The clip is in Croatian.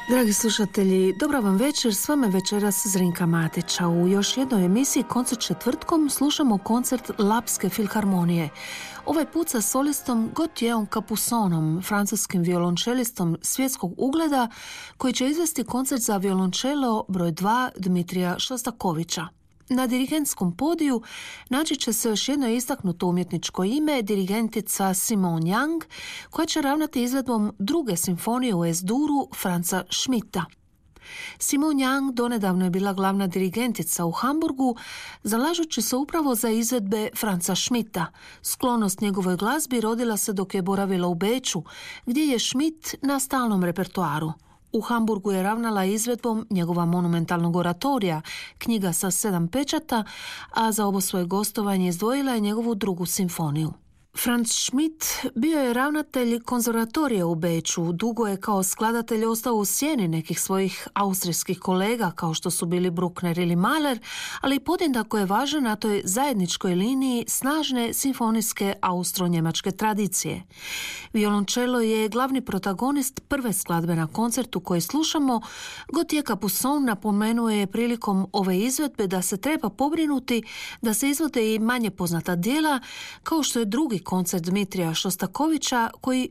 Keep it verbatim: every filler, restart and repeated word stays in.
Dragi slušatelji, dobra vam večer, s vama večeras Zrinka Matića. U još jednoj emisiji Koncert četvrtkom slušamo koncert Lapske filharmonije. Ovaj put sa solistom Gautierom Capusonom, francuskim violončelistom svjetskog ugleda, koji će izvesti koncert za violončelo broj dva Dmitrija Šostakovića. Na dirigentskom podiju naći će se još jedno istaknuto umjetničko ime, dirigentica Simone Young, koja će ravnati izvedbom druge simfonije u Es-duru Franza Schmidta. Simone Young donedavno je bila glavna dirigentica u Hamburgu, zalažući se upravo za izvedbe Franza Schmidta. Sklonost njegovoj glazbi rodila se dok je boravila u Beču, gdje je Schmidt na stalnom repertoaru. U Hamburgu je ravnala izvedbom njegova monumentalnog oratorija, knjiga sa sedam pečata, a za ovo svoje gostovanje izdvojila je njegovu drugu simfoniju. Franz Schmidt bio je ravnatelj konzervatorija u Beču. Dugo je kao skladatelj ostao u sjeni nekih svojih austrijskih kolega, kao što su bili Bruckner ili Mahler, ali podjednako je važan na toj zajedničkoj liniji snažne simfonijske austro-njemačke tradicije. Violončelo je glavni protagonist prve skladbe na koncertu koji slušamo. Gautier Capuson napomenuo je prilikom ove izvedbe da se treba pobrinuti da se izvode i manje poznata djela, kao što je drugi koncert Dmitrija Šostakovića, koji